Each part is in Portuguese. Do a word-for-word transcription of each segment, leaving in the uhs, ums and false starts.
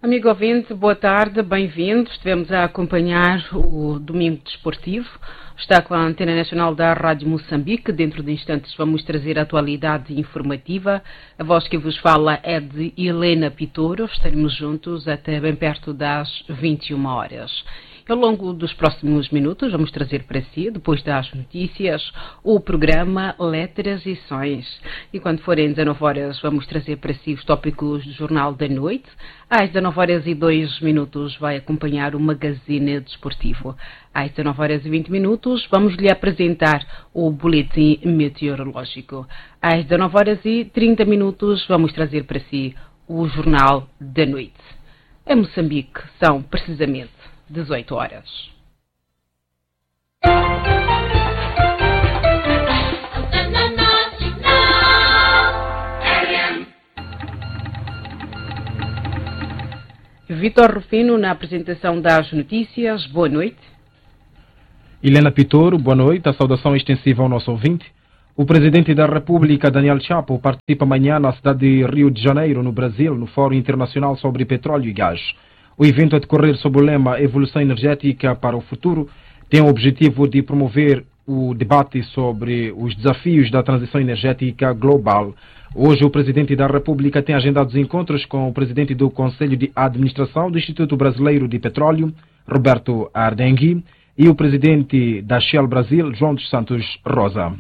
Amigo ouvinte, boa tarde, bem-vindos. Estivemos a acompanhar o Domingo Desportivo. Está com a Antena Nacional da Rádio Moçambique. Dentro de instantes vamos trazer a atualidade informativa. A voz que vos fala é de Helena Pitoro. Estaremos juntos até bem perto das vinte e uma horas. Ao longo dos próximos minutos vamos trazer para si, depois das notícias, o programa Letras e Sons. E quando forem dezenove horas vamos trazer para si os tópicos do Jornal da Noite. Às dezenove horas e dois minutos vai acompanhar o Magazine Desportivo. Às dezenove horas e vinte minutos vamos lhe apresentar o Boletim Meteorológico. Às dezenove horas e trinta minutos vamos trazer para si o Jornal da Noite. Em Moçambique são precisamente dezoito horas. Vitor Rufino na apresentação das notícias. Boa noite. Helena Pitoro, boa noite. A saudação extensiva ao nosso ouvinte. O presidente da República, Daniel Chapo, participa amanhã na cidade de Rio de Janeiro, no Brasil, no Fórum Internacional sobre Petróleo e Gás. O evento a decorrer sob o lema Evolução Energética para o Futuro tem o objetivo de promover o debate sobre os desafios da transição energética global. Hoje o Presidente da República tem agendados encontros com o Presidente do Conselho de Administração do Instituto Brasileiro de Petróleo, Roberto Ardengui, e o Presidente da Shell Brasil, João dos Santos Rosa.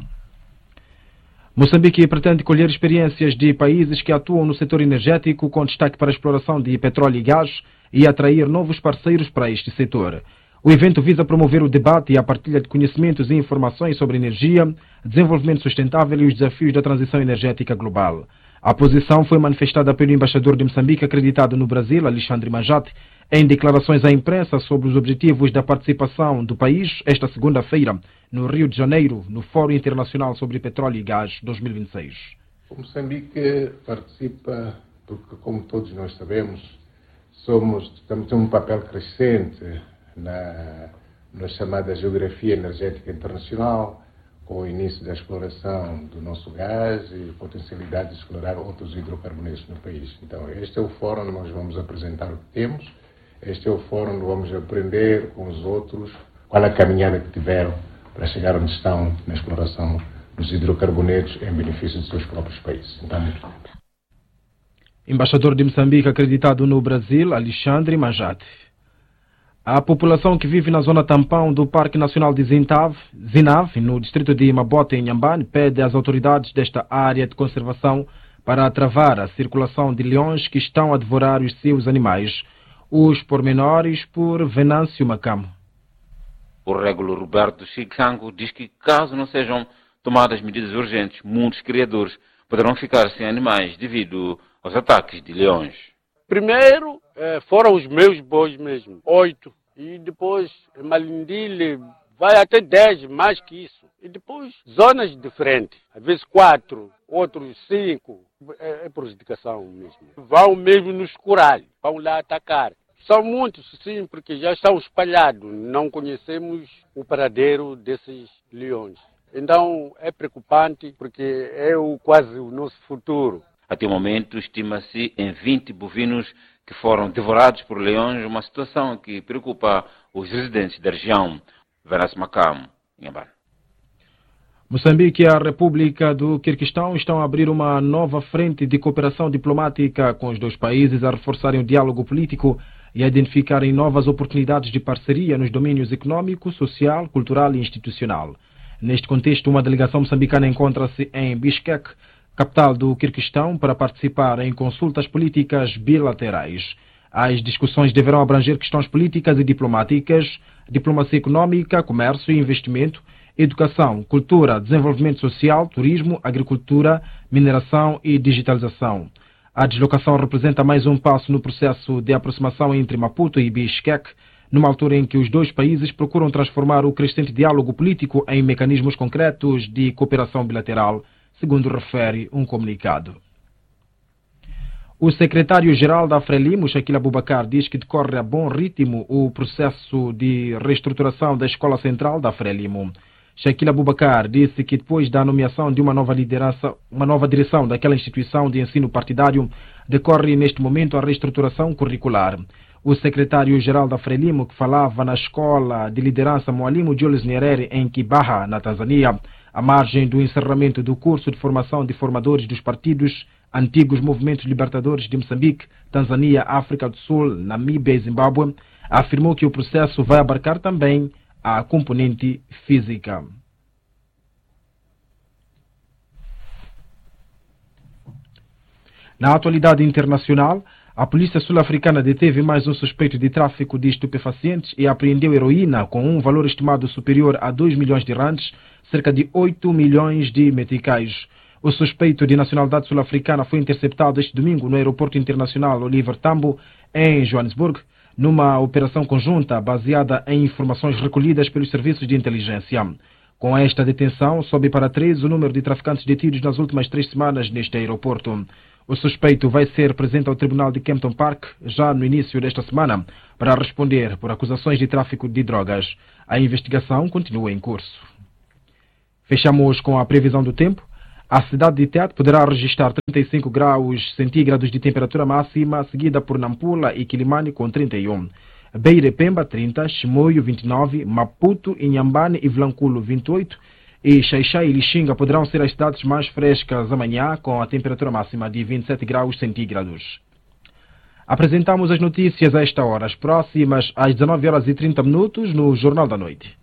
Moçambique pretende colher experiências de países que atuam no setor energético com destaque para a exploração de petróleo e gás e atrair novos parceiros para este setor. O evento visa promover o debate e a partilha de conhecimentos e informações sobre energia, desenvolvimento sustentável e os desafios da transição energética global. A posição foi manifestada pelo embaixador de Moçambique acreditado no Brasil, Alexandre Majate, em declarações à imprensa sobre os objetivos da participação do país esta segunda-feira no Rio de Janeiro, no Fórum Internacional sobre Petróleo e Gás dois mil e vinte e seis. O Moçambique participa porque, como todos nós sabemos, somos, temos um papel crescente na, na chamada geografia energética internacional, com o início da exploração do nosso gás e potencialidade de explorar outros hidrocarbonetos no país. Então, este é o fórum onde nós vamos apresentar o que temos, este é o fórum onde vamos aprender com os outros qual a caminhada que tiveram para chegar onde estão na exploração dos hidrocarbonetos em benefício dos seus próprios países. Então, muito bem. Embaixador de Moçambique acreditado no Brasil, Alexandre Majate. A população que vive na zona tampão do Parque Nacional de Zintav, Zinav, no distrito de Mabote, em Inhambane, pede às autoridades desta área de conservação para travar a circulação de leões que estão a devorar os seus animais. Os pormenores por Venâncio Macamo. O régulo Roberto Chicango diz que, caso não sejam tomadas medidas urgentes, muitos criadores poderão ficar sem animais devido aos ataques de leões. Primeiro eh, foram os meus bois mesmo, oito. E depois Malindile vai até dez, mais que isso. E depois zonas diferentes, às vezes quatro, outros cinco. É, é prejudicação mesmo. Vão mesmo nos corais, vão lá atacar. São muitos, sim, porque já estão espalhados. Não conhecemos o paradeiro desses leões. Então é preocupante porque é o, quase o nosso futuro. Até o momento estima-se em vinte bovinos que foram devorados por leões, uma situação que preocupa os residentes da região. Venâncio Macamo, Inhambane. Moçambique e a República do Quirguistão estão a abrir uma nova frente de cooperação diplomática com os dois países, a reforçarem o diálogo político e a identificarem novas oportunidades de parceria nos domínios econômico, social, cultural e institucional. Neste contexto, uma delegação moçambicana encontra-se em Bishkek, capital do Quirguistão, para participar em consultas políticas bilaterais. As discussões deverão abranger questões políticas e diplomáticas, diplomacia econômica, comércio e investimento, educação, cultura, desenvolvimento social, turismo, agricultura, mineração e digitalização. A deslocação representa mais um passo no processo de aproximação entre Maputo e Bishkek, numa altura em que os dois países procuram transformar o crescente diálogo político em mecanismos concretos de cooperação bilateral, segundo refere um comunicado. O secretário-geral da Frelimo, Shaquille Abubakar, diz que decorre a bom ritmo o processo de reestruturação da Escola Central da Frelimo. Shaquille Abubakar disse que depois da nomeação de uma nova liderança, uma nova direção daquela instituição de ensino partidário, decorre neste momento a reestruturação curricular. O secretário-geral da Frelimo, que falava na escola de liderança Mwalimu Julius Nyerere em Kibaha, na Tanzânia, à margem do encerramento do curso de formação de formadores dos partidos antigos movimentos libertadores de Moçambique, Tanzânia, África do Sul, Namíbia e Zimbábue, afirmou que o processo vai abarcar também a componente física. Na atualidade internacional, a polícia sul-africana deteve mais um suspeito de tráfico de estupefacientes e apreendeu heroína com um valor estimado superior a dois milhões de rands, cerca de oito milhões de meticais. O suspeito de nacionalidade sul-africana foi interceptado este domingo no aeroporto internacional Oliver Tambo, em Joanesburgo, numa operação conjunta baseada em informações recolhidas pelos serviços de inteligência. Com esta detenção, sobe para três o número de traficantes detidos nas últimas três semanas neste aeroporto. O suspeito vai ser presente ao Tribunal de Kempton Park já no início desta semana para responder por acusações de tráfico de drogas. A investigação continua em curso. Fechamos com a previsão do tempo. A cidade de Tete poderá registrar trinta e cinco graus centígrados de temperatura máxima, seguida por Nampula e Quilimane com trinta e um. Beira e Pemba, trinta, Chimoio, vinte e nove, Maputo, Inhambane e Vilanculo, vinte e oito, e Xaixai e Lixinga poderão ser as cidades mais frescas amanhã, com a temperatura máxima de vinte e sete graus centígrados. Apresentamos as notícias a esta hora, as próximas às dezenove horas e trinta minutos no Jornal da Noite.